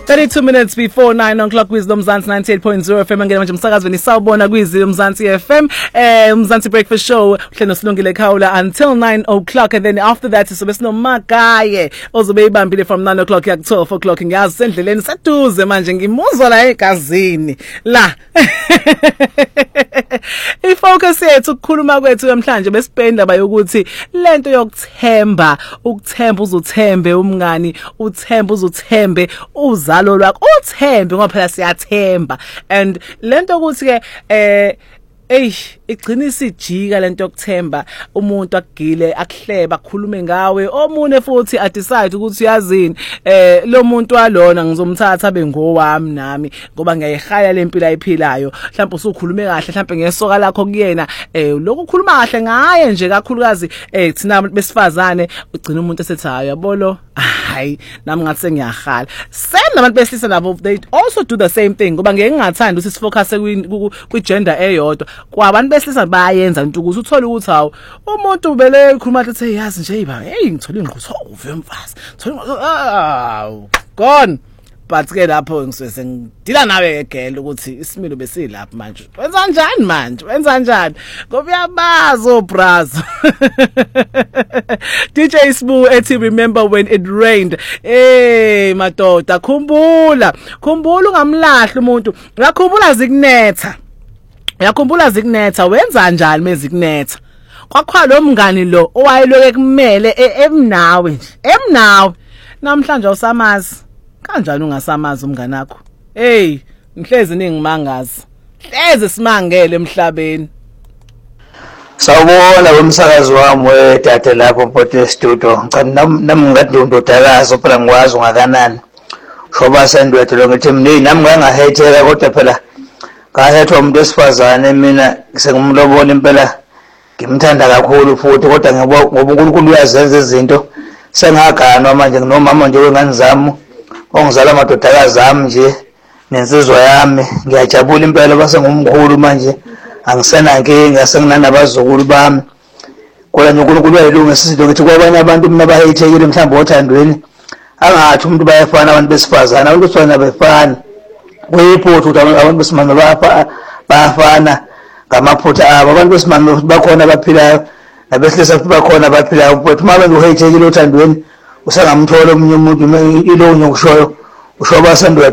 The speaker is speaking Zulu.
32 minutes before 9 o'clock Wisdom Mzansi 98.0 FM ngene manje umsakazweni sawubona kwizi Mzansi FM Mzansi Breakfast Show uhlelo silungile khawula until 9 o'clock and then after that sizobe sinomagaye ozobe ibambile from 9 o'clock ya 12 o'clock ngiyazi sendleleni seduze manje ngimuzwa la egazini la ifocus yethu ukukhuluma kwethu namhlanje besipenda bayokuthi lento yokuthemba uzothembe umngani uthembe uzothembe uzalo lwakho uthembe ngoba phela siyathemba and lento ukuthi ke igcina isijika lento yokuthemba umuntu akugile akuhleba akhulume ngawe omune futhi a decide ukuthi uyazini lo muntu walona ngizomthatha abe ngowami nami ngoba ngiyayihaya lempilo ayiphilayo mhlawumbe usukhulume kahle mhlawumbe ngesoka lakho kuyena lokho ukhuluma kahle ngaye nje kakhulukazi thina besifazane ugcina umuntu esethi hayi yabolo hayi nami ngathi sengiyahala same nabantu besilisa nabo they also do the same thing ngoba ngeke ngingathanda ukuthi sifocus kwi gender eyodwa kwabantu besilisa bayenza into ukuthi uthole ukuthi hawo umuntu ubele ukhuluma ethi yazi nje iba ngithole ingqutho uve mfazi gone but ke lapho ngisese ngidila nawe egele ukuthi isimilo besilapha manje wenza njani ngoba uyabaza obrazo DJ Sbu ethi remember when it rained madoda khumbula ungamlahla umuntu yakhumbula zikunetha wenza njani mezikunetha kwakho lo mngani lo owayeloke kumele emnawe namhlanje usamazi kanjani ungasamazi umngane wakho mhlezi ningimangazi hleze simangele emhlabeni sawubona umsakazi wami wedade lapho Mpoti Studio nami ngadondodakazi phela ngikwazi ungakanani shoba sendwethe lo ngithi mina nami ngangahetheka kodwa phela ngahethwa umuntu esifazane mina sengumlobola impela ngimthanda kakhulu futhi kodwa ngoba uNkulunkulu uyazenza izinto sengaganwa manje nomama nje wengane zami ongizala amadodakazi ami nje nensizwa yami ngiyajabula impela base ngumkhulu manje angisena nkinga senginanabazukulu bami kodwa nje uNkulunkulu uyayilungisa izinto ngithi kwabanye abantu mina bahayithekile mhlawumbe othandweni angathi umuntu bayafana abantu besifazana abantu besifazana bayafana kuyiphuthu ukuthi abantu besimame bayafana ngamaphutha abo abantu besimame bakhona abaphilayo nabesilisa bakhona abaphilayo but uma benze uhayithekile othandweni usangamthola omunye umuntu ilo nyokushoyo ushoba sandwe